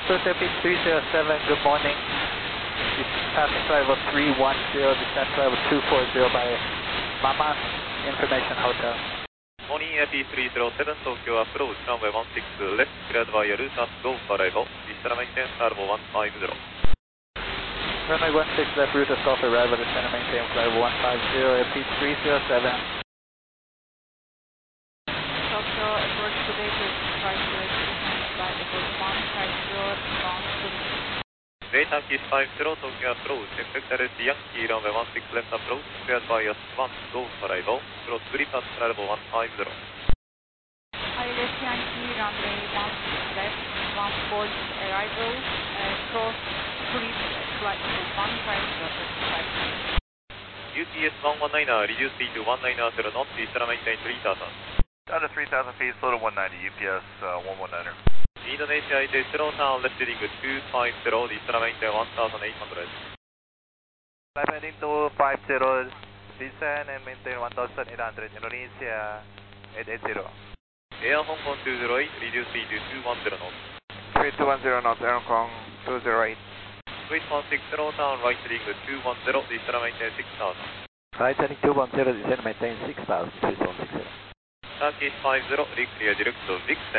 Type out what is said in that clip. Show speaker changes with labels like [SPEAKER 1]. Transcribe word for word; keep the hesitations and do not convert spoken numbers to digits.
[SPEAKER 1] Turtle Peak three zero seven, good morning. Passing flight level three one zero, descent level two four zero by Mama Information Hotel.
[SPEAKER 2] Morning Air P three zero seven, Tokyo approach, runway one six left, cleared via route and go for arrival. Descend maintain flight level one five zero.
[SPEAKER 1] Runway one six left, route of Golf arrival, descend maintain flight level one five zero, Air P three zero seven.
[SPEAKER 3] Tokyo approach today to flight flight level one five zero, bound to
[SPEAKER 2] Data Kiss five zero, Tokyo approach, expected at Yankee, runway one six left approach, cleared via one, go for arrival, cross three pass flight level one five zero.
[SPEAKER 3] Pilot Yankee, runway one six left, one bolt arrival, uh, cross three flight level one five zero, thirty-five.
[SPEAKER 2] U P S one one niner, reduce speed to one niner zero knots, descend maintain three thousand.
[SPEAKER 4] Down to three thousand feet, slow to one ninety, U P S uh, one one niner.
[SPEAKER 2] Indonesia eight eight zero, town left heading two five zero, descend maintain one thousand eight hundred.
[SPEAKER 4] Left heading two five zero, descend and maintain one thousand eight hundred, Indonesia eight eight zero.
[SPEAKER 2] Air Hong Kong two zero eight, reduce speed to two one zero knots.
[SPEAKER 4] three two one zero knots, Air Hong Kong two zero eight.
[SPEAKER 2] Switch one six zero, town right heading two one zero, descend maintain six thousand.
[SPEAKER 1] Right heading two one zero, descend maintain six thousand, Switch one six zero.
[SPEAKER 2] Turkish five zero, reclear direct to Vixen.